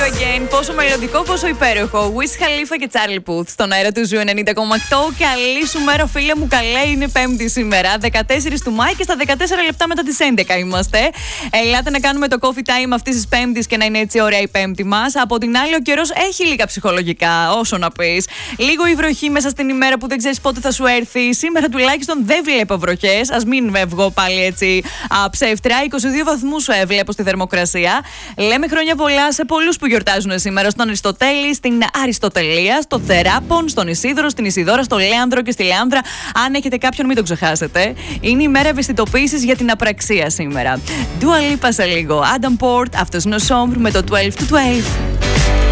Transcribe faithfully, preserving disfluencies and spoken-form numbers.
Again. Πόσο μελλοντικό, πόσο υπέροχο. Wiz Khalifa και Charlie Puth στον αέρα του Ζου ενενήντα κόμμα οκτώ. Καλή σου μέρα, φίλε μου. Καλέ, είναι Πέμπτη σήμερα, δεκατέσσερις του Μάη και στα δεκατέσσερα λεπτά μετά τις έντεκα είμαστε. Ελάτε να κάνουμε το coffee time αυτής της Πέμπτης και να είναι έτσι ωραία η Πέμπτη μας. Από την άλλη, ο καιρός έχει λίγα ψυχολογικά, όσο να πεις. Λίγο η βροχή μέσα στην ημέρα που δεν ξέρεις πότε θα σου έρθει. Σήμερα τουλάχιστον δεν βλέπω βροχές. Ας μην βγω πάλι έτσι α, ψεύτρα. είκοσι δύο βαθμούς βλέπω στη θερμοκρασία. Λέμε χρόνια πολλά σε πολλούς που γιορτάζουν σήμερα. Στον Αριστοτέλη, στην Αριστοτελεία, στο Θεράπον, στον Ισίδωρο, στην Ισιδώρα, στο Λέανδρο και στη Λέανδρα. Αν έχετε κάποιον, μην το ξεχάσετε. Είναι η μέρα ευαισθητοποίησης για την απραξία σήμερα. Dua Lipa σε λίγο. Adam Port, αυτός είναι ο Sombre με το twelve to twelve.